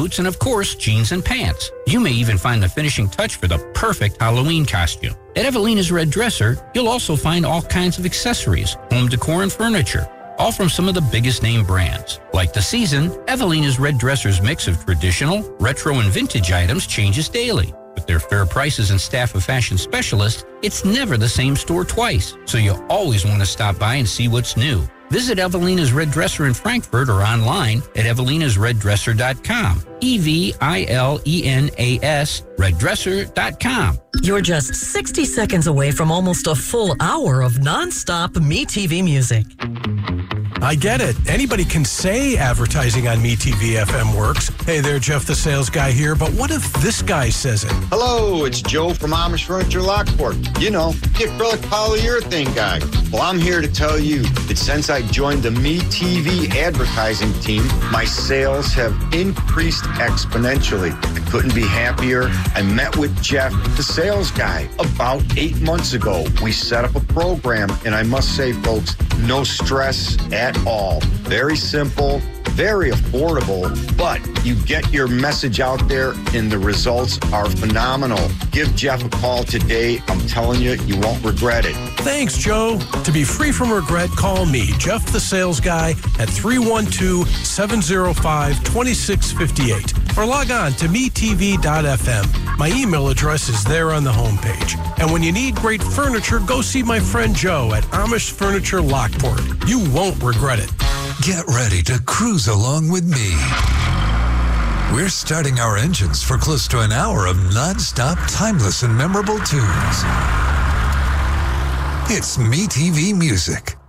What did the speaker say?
boots, and of course, jeans and pants. You may even find the finishing touch for the perfect Halloween costume. At Evelina's Red Dresser, you'll also find all kinds of accessories, home decor, and furniture, all from some of the biggest name brands. Like the season, Evelina's Red Dresser's mix of traditional, retro, and vintage items changes daily. With their fair prices and staff of fashion specialists, it's never the same store twice, so you always want to stop by and see what's new. Visit Evelina's Red Dresser in Frankfort or online at evelinasreddresser.com. EVILENAS reddresser.com. You're just 60 seconds away from almost a full hour of nonstop MeTV music. I get it. Anybody can say advertising on MeTV FM works. Hey there, Jeff the sales guy here, but what if this guy says it? Hello, it's Joe from Amish Furniture Lockport. You know, the acrylic polyurethane guy. Well, I'm here to tell you that since I joined the MeTV advertising team, my sales have increased exponentially. I couldn't be happier. I met with Jeff, the sales guy, about 8 months ago. We set up a program, and I must say, folks, no stress at all. Very simple, very affordable, but you get your message out there and the results are phenomenal. Give Jeff a call today. I'm telling you, you won't regret it. Thanks, Joe. To be free from regret, call me, Jeff the sales guy, at 312-705-2658 or log on to metv.fm. My email address is there on the homepage. And when you need great furniture, go see my friend Joe at Amish Furniture Lockport. You won't regret it. Get ready to cruise along with me. We're starting our engines for close to an hour of non-stop, timeless, and memorable tunes. It's MeTV Music.